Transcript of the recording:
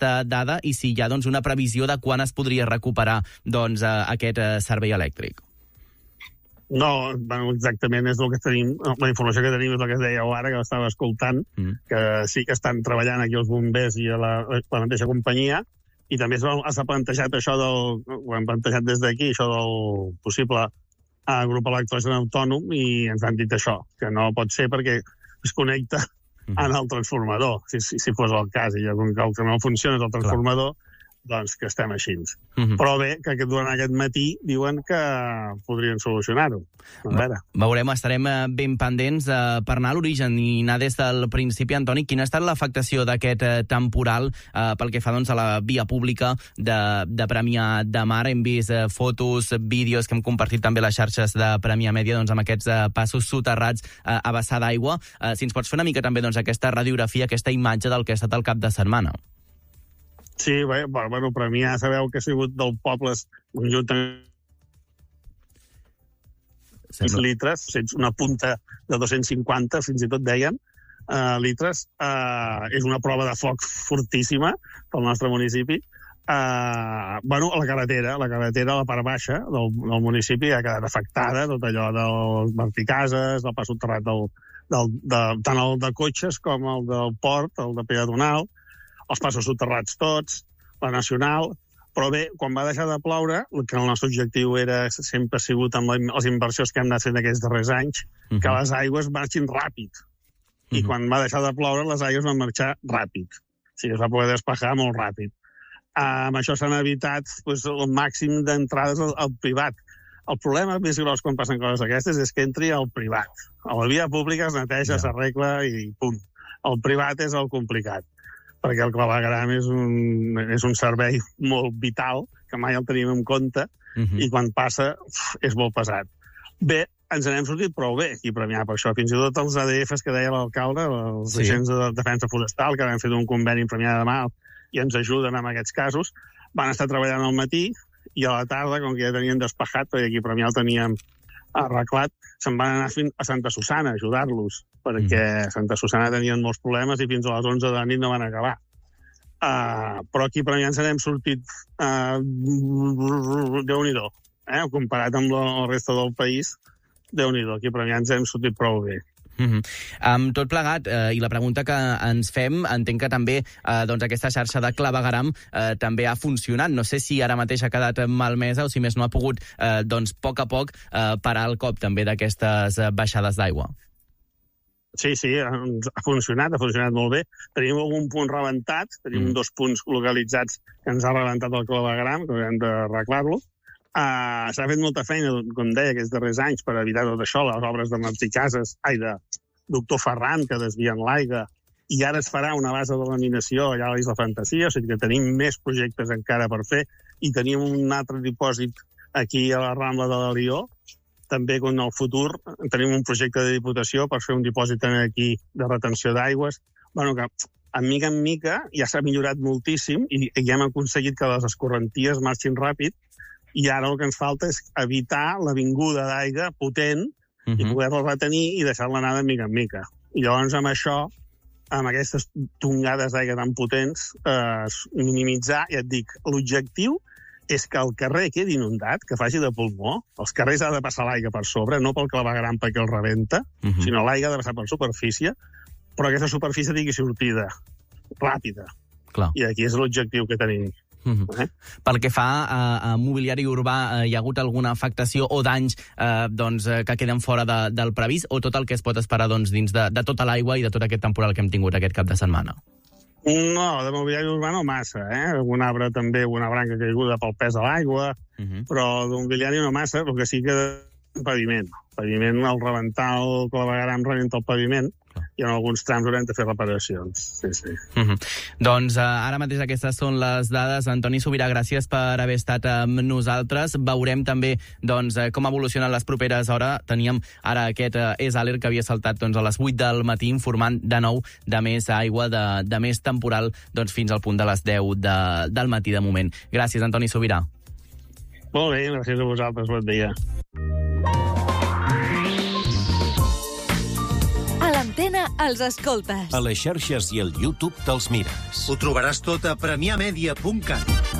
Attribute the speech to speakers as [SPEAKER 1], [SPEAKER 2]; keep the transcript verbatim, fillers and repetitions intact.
[SPEAKER 1] aquesta dada i si hi ha doncs, una previsió de quan es podria recuperar doncs, aquest servei elèctric.
[SPEAKER 2] No, bueno, exactament és el que tenim, la informació que tenim és el que dèieu ara, que l'estava escoltant, mm. que sí que estan treballant aquí els bombers i a la, la mateixa companyia, i també s'ha plantejat això del, ho hem plantejat des d'aquí, això del possible uh, grup electrogen autònom, i ens han dit això, que no pot ser perquè es connecta mm. en el transformador, si, si, si fos el cas, i com que no funciona el transformador, clar, doncs que estem així. Mm-hmm. Però bé, que durant aquest matí diuen que podrien solucionar-ho. A veure.
[SPEAKER 1] Veurem, estarem ben pendents eh, per anar a l'origen i anar des del principi. Antoni, quina ha estat l'afectació d'aquest eh, temporal eh, pel que fa doncs, a la via pública de, de Premià de Mar? Hem vist eh, fotos, vídeos que hem compartit també a les xarxes de Premià Mèdia doncs, amb aquests eh, passos soterrats eh, a vessar d'aigua. Eh, si ens pots fer una mica també doncs, aquesta radiografia, aquesta imatge del que ha estat el cap de setmana.
[SPEAKER 2] Sí, bé, bueno, Premià sabeu que ha sigut del pobles conjuntament sis litres, una punta de dos-cents cinquanta, fins i tot deien, uh, litres. Uh, és una prova de foc fortíssima pel nostre municipi. Uh, bueno, la carretera, la carretera a la part baixa del, del municipi ha quedat afectada, tot allò dels verticases, del pas soterrat del, del, de, tant el de cotxes com el del port, el de peatonal, els passos soterrats tots, la nacional, però bé, quan va deixar de ploure, el que el nostre objectiu era sempre ha sigut amb les inversions que hem anat fent aquests darrers anys, uh-huh. que les aigües marxin ràpid. Uh-huh. I quan va deixar de ploure, les aigües van marxar ràpid. O sigui, es va poder despejar molt ràpid. Uh, amb això s'han evitat pues, el màxim d'entrades al, al privat. El problema més gros quan passen coses aquestes és que entri al privat. A la via pública es neteja, yeah. s'arregla i pum. El privat és el complicat, perquè el clavegueram és un, és un servei molt vital, que mai el tenim en compte, uh-huh. i quan passa uf, és molt pesat. Bé, ens n'hem sortit prou bé aquí a Premià per això. Fins i tot els A D Fs que deia l'alcalde, els sí. agents de defensa forestal, que han fet un conveni en Premià de Mar i ens ajuden en aquests casos, van estar treballant al matí i a la tarda, com que ja tenien despejat, perquè aquí a Premià el teníem arreglat, se'n van anar fins a Santa Susana a ajudar-los, perquè a Santa Susana tenien molts problemes i fins a les onze de la nit no van acabar. Uh, però aquí a Premià ens n'hem sortit uh, Déu-n'hi-do. Eh? Comparat amb la, la resta del país, Déu-n'hi-do. Aquí a Premià ens hem sortit prou bé.
[SPEAKER 1] Mm-hmm. Amb tot plegat, eh, i la pregunta que ens fem, entenc que també eh, doncs aquesta xarxa de clavegueram eh, també ha funcionat. No sé si ara mateix ha quedat malmesa o si més no ha pogut, eh, doncs, a poc a poc, eh, parar el cop també d'aquestes eh, baixades d'aigua.
[SPEAKER 2] Sí, sí, ha funcionat, ha funcionat molt bé. Tenim algun punt rebentat, tenim mm. dos punts localitzats que ens ha rebentat el clavegueram, que hem d'arreglar-lo. Uh, s'ha fet molta feina, com deia, aquests darrers anys per evitar tot això, les obres de Marticases, ai, de Doctor Ferran, que desvien l'aigua, i ara es farà una base de laminació allà a l'Isla Fantasia, o sigui que tenim més projectes encara per fer, i tenim un altre dipòsit aquí a la Rambla de l'Alió, també com en el futur tenim un projecte de diputació per fer un dipòsit aquí de retenció d'aigües. Bueno, que a mica en mica ja s'ha millorat moltíssim i, i ja hem aconseguit que les escorrenties marxin ràpid, i ara el que ens falta és evitar la vinguda d'aigua potent uh-huh. i poder-la retenir i deixar-la anar de mica en mica. I llavors amb això, amb aquestes tongades d'aigua tan potents, eh, minimitzar, ja et dic, l'objectiu és que el carrer quedi inundat, que faci de pulmó. Els carrers ha de passar l'aigua per sobre, no pel clavegueram perquè el rebenta, uh-huh. sinó l'aigua ha de passar per superfície, però aquesta superfície tingui sortida ràpida.
[SPEAKER 1] Clar.
[SPEAKER 2] I aquí és l'objectiu que tenim.
[SPEAKER 1] Mm-hmm. Eh? Pel que fa a, a mobiliari urbà, eh, hi ha hagut alguna afectació o danys eh, doncs, eh, que queden fora de, del previst, o tot el que es pot esperar doncs, dins de, de tota l'aigua i de tot aquest temporal que hem tingut aquest cap de setmana?
[SPEAKER 2] No, de mobiliari urbà no massa, eh? Algun arbre també, una branca caiguda pel pes de l'aigua, uh-huh. però de mobiliari no massa, el que sí que de paviment. Paviment, al rebentar el clavegueram rebenta el paviment, i en alguns trams haurem de fer reparacions. Sí, sí.
[SPEAKER 1] Mm-hmm. Doncs uh, ara mateix aquestes són les dades. Antoni Subirà, gràcies per haver estat amb nosaltres. Veurem també doncs, com evolucionen les properes hores. Teníem ara aquest uh, és alert que havia saltat doncs, a les vuit del matí, informant de nou de més aigua, de, de més temporal, doncs, fins al punt de les deu de, del matí de moment. Gràcies, Antoni Subirà.
[SPEAKER 2] Molt bé, gràcies a vosaltres. Bon dia.
[SPEAKER 3] Antena els escoltes.
[SPEAKER 4] A les xarxes i al YouTube te'ls mires.
[SPEAKER 5] Ho trobaràs tot a premià media punt cat.